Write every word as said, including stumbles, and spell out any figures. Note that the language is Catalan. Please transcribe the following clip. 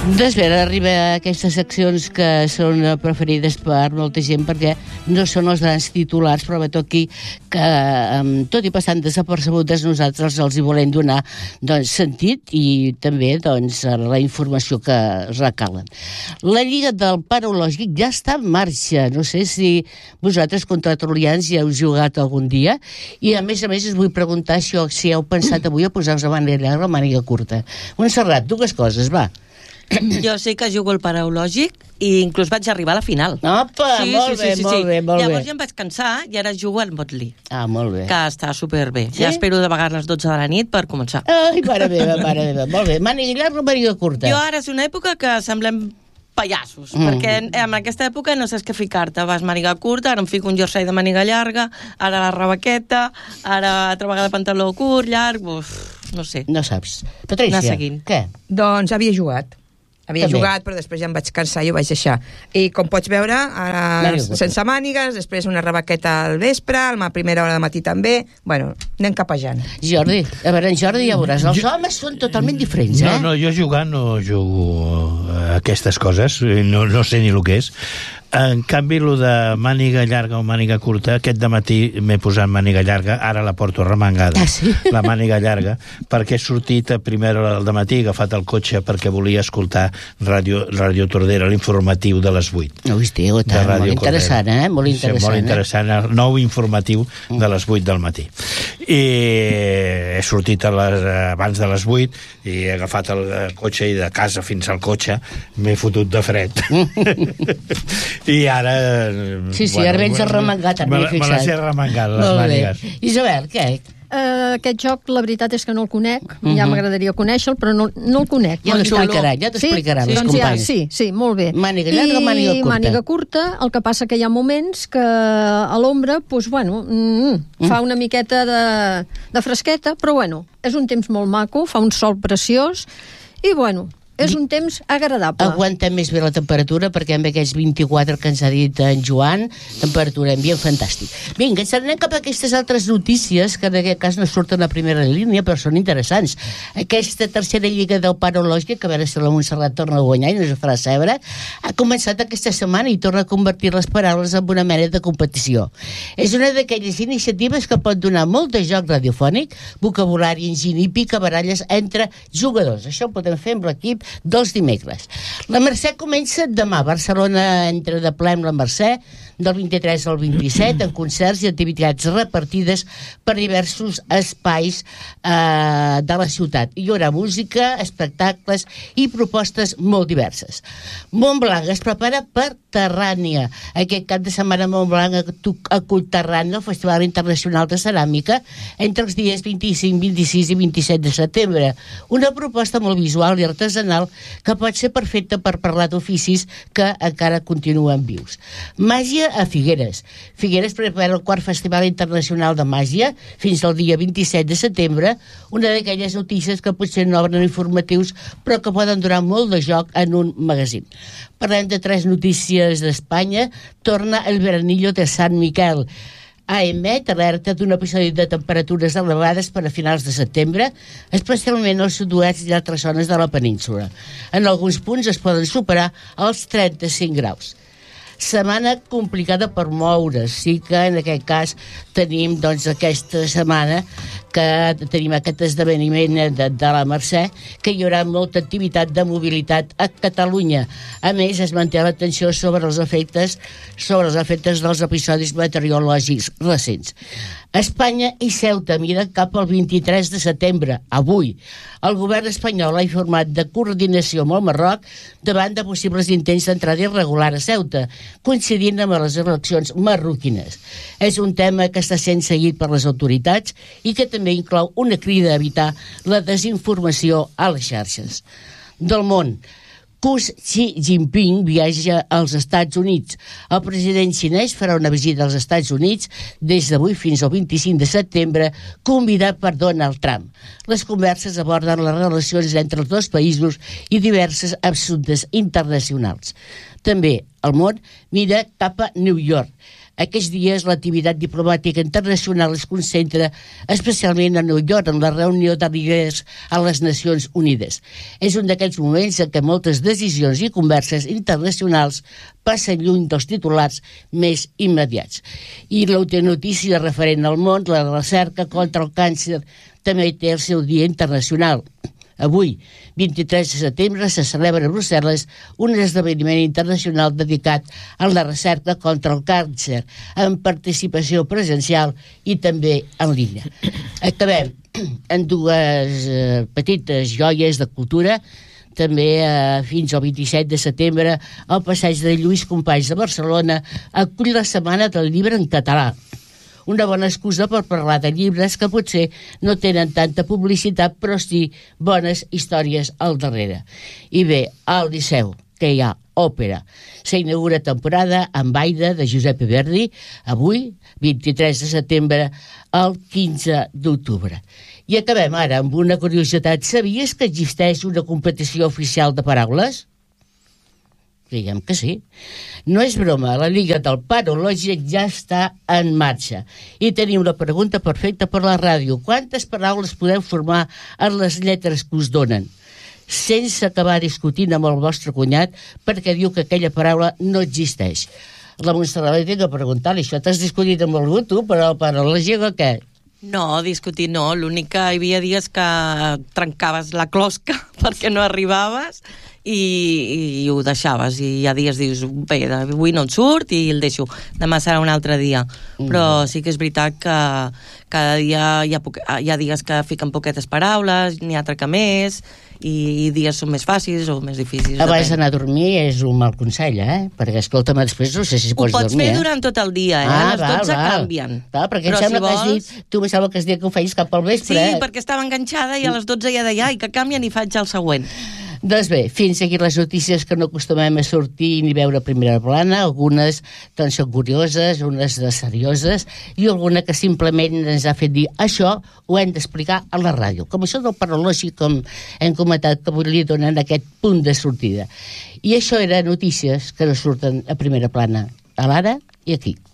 Doncs bé, arriba a aquestes seccions que són preferides per molta gent perquè no són els grans titulars, però veig aquí que, tot i passant desapercebudes, nosaltres els hi volem donar doncs, sentit i també doncs, la informació que recalen. La Lliga del Paraològic ja està en marxa. No sé si vosaltres, contra-tertulians, ja heu jugat algun dia i, a més a més, us vull preguntar si, si heu pensat avui a posar-vos a màniga llarga o màniga curta. Montserrat, dues coses, va. Jo sé que jugo al Paraològic i inclús vaig arribar a la final. Opa, sí, molt, sí, bé, sí, sí, molt sí. bé, molt Llavors bé. ja em vaig cansar i ara jugo al Motley. Ah, molt bé. Que està superbé. Sí? Ja espero de vegades les dotze de la nit per començar. Ai, mare meva, mare meva. Molt bé. Màniga llarga o màniga curta? Jo ara és una època que semblem pallassos, mm. perquè en aquesta època no saps què ficar-te. Vas màniga curta, ara em fico un jersei de màniga llarga, ara la rebaqueta, ara altra vegada pantaló curt, llarg, uf, no sé. No saps. Patrícia, què? Doncs havia jugat. Havia També. jugat, però després ja em vaig cansar i ho vaig deixar. I com pots veure, ara sense mànigues, després una rebaqueta al vespre, a la primera hora de matí també. Bueno, anem capejant. Jordi, a veure, en Jordi ja veuràs. Els jo... homes són totalment diferents, eh? No, no, jo jugar no jugo a aquestes coses, no, no sé ni el que és. En canvi, el de màniga llarga o màniga curta, aquest dematí m'he posat màniga llarga, ara la porto remangada, ah, sí? la màniga llarga, perquè he sortit a primera hora del dematí, he agafat el cotxe perquè volia escoltar Ràdio, Ràdio Tordera, l'informatiu de les vuit. No, hòstia, tant, molt interessant, eh? Molt interessant, sí, molt interessant, el nou informatiu de les vuit del matí. I he sortit a les, abans de les vuit i he agafat el cotxe i de casa fins al cotxe m'he fotut de fred. I ara... Sí, sí, bueno, ara vens arremangat, també he fixat. Me les he arremangat, les mànigues. Isabel, què? Uh, aquest joc, la veritat és que no el conec. Uh-huh. Ja m'agradaria conèixer-lo, però no, no el conec. Ja t'explicaran, ja t'explicaran sí? els doncs companys. Ja, sí, sí, molt bé. Màniga llarga o màniga curta? Màniga curta, el que passa que hi ha moments que a l'ombra, doncs, bueno, mm, mm. fa una miqueta de, de fresqueta, però, bueno, és un temps molt maco, fa un sol preciós, i, bueno... és un temps agradable. Aguanta més bé la temperatura, perquè amb aquests vint-i-quatre que ens ha dit en Joan, temperatura ambient fantàstic. Vinga, ens anem cap a aquestes altres notícies, que en aquest cas no surten a primera línia, però són interessants. Aquesta tercera lliga del Paraològic, que a veure si la Montserrat torna a guanyar i no es farà sebre, ha començat aquesta setmana i torna a convertir les paraules en una mena de competició. És una d'aquelles iniciatives que pot donar molt de joc radiofònic, vocabulari enginy i picabaralles entre jugadors. Això ho podem fer amb l'equip dels dimecres. La Mercè comença demà. Barcelona entra de ple amb la Mercè del vint-i-tres al vint-i-set en concerts i activitats repartides per diversos espais eh, de la ciutat. Hi haurà música, espectacles i propostes molt diverses. Montblanc es prepara per Terrània. Aquest cap de setmana Montblanc acull Terrània, el Festival Internacional de Ceràmica, entre els dies vint-i-cinc, vint-i-sis i vint-i-set de setembre. Una proposta molt visual i artesanal que pot ser perfecta per parlar d'oficis que encara continuen vius. Màgia a Figueres. Figueres prepara el quart Festival Internacional de Màgia fins al dia vint-i-set de setembre, una d'aquelles notícies que potser no obren informatius però que poden donar molt de joc en un magazín. Parlem de tres notícies d'Espanya. Torna el veranillo de Sant Miquel. A E M E T alerta d'un episodi de temperatures elevades per a finals de setembre, especialment al sud-oest i altres zones de la península. En alguns punts es poden superar els trenta-cinc graus. Setmana complicada per moure's. Sí que en aquest cas tenim doncs aquesta setmana que tenim aquest esdeveniment de, de la Mercè, que hi haurà molta activitat de mobilitat a Catalunya. A més, es manté l'atenció sobre els efectes sobre els efectes dels episodis meteorològics recents. Espanya i Ceuta miren cap al vint-i-tres de setembre, avui. El govern espanyol ha informat de coordinació amb el Marroc davant de possibles intents d'entrada irregular a Ceuta, coincidint amb les eleccions marroquines. És un tema que està sent seguit per les autoritats i que també inclou una crida a evitar la desinformació a les xarxes. Del món. Xi Jinping viatja als Estats Units. El president xinès farà una visita als Estats Units des d'avui fins al vint-i-cinc de setembre, convidat per Donald Trump. Les converses aborden les relacions entre els dos països i diversos assumptes internacionals. També el món mira cap a New York. Aquests dies l'activitat diplomàtica internacional es concentra especialment a New York en la reunió de líders a les Nacions Unides. És un d'aquells moments en què moltes decisions i converses internacionals passen lluny dels titulars més immediats. I l'última notícia referent al món, la recerca contra el càncer, també té el seu dia internacional. Avui, vint-i-tres de setembre, se celebra a Brussel·les un esdeveniment internacional dedicat a la recerca contra el càncer, amb participació presencial i també en línia. Acabem en dues eh, petites joies de cultura. També eh, fins al vint-i-set de setembre el Passeig de Lluís Companys de Barcelona acull la Setmana del Llibre en català. Una bona excusa per parlar de llibres que potser no tenen tanta publicitat, però sí bones històries al darrere. I bé, al Liceu, que hi ha òpera. S'inaugura temporada amb Aida de Giuseppe Verdi, avui, vint-i-tres de setembre, al quinze d'octubre. I acabem ara amb una curiositat. Sabies que existeix una competició oficial de paraules? Diguem que sí. No és broma, la Lliga del Paralògic ja està en marxa. I tenim la pregunta perfecta per la ràdio. Quantes paraules podeu formar en les lletres que us donen? Sense acabar discutint amb el vostre cunyat perquè diu que aquella paraula no existeix. La Montserrat li tinc que preguntar-li, això t'has discutit amb algú, tu, per al paralògic o què? No, discutir no. L'únic que hi havia dies que trencaves la closca perquè no arribaves i, i ho deixaves. I hi ha dies dius, bé, avui no et surt i el deixo. Demà serà un altre dia. Mm. Però sí que és veritat que cada dia hi ha, poque... hi ha dies que fiquen poquetes paraules, n'hi ha altre que més, i, i dies són més fàcils o més difícils. Abans d'anar a dormir és un mal consell, eh? Perquè, escolta'm, després no sé si pots dormir. Ho pots dormir, fer eh? durant tot el dia, eh? Ah, a les dotze val, canvien. Val, perquè però em sembla si que vols... has dit, tu me sembla que has dit que ho feies cap al vespre, Sí, eh? perquè estava enganxada i a les dotze ja deia, ai, que canvien i faig el següent. Doncs bé, fins aquí les notícies que no acostumem a sortir ni veure a primera plana. Algunes doncs, són curioses, unes de serioses, i alguna que simplement ens ha fet dir això ho hem d'explicar a la ràdio. Com això del paralògic, com hem comentat, que avui li donen aquest punt de sortida. I això eren notícies que no surten a primera plana, a l'ara i aquí.